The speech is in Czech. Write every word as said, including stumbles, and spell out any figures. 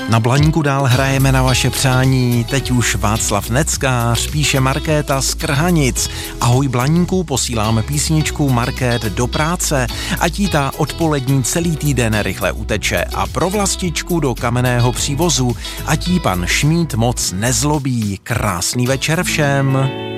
Na Blaníku dál hrajeme na vaše přání, teď už Václav Neckář, píše Markéta z Krhanic. Ahoj Blaníku, posíláme písničku Markét do práce, ať jí ta odpolední celý týden rychle uteče a pro Vlastičku do Kamenného Přívozu, ať jí pan Šmíd moc nezlobí. Krásný večer všem.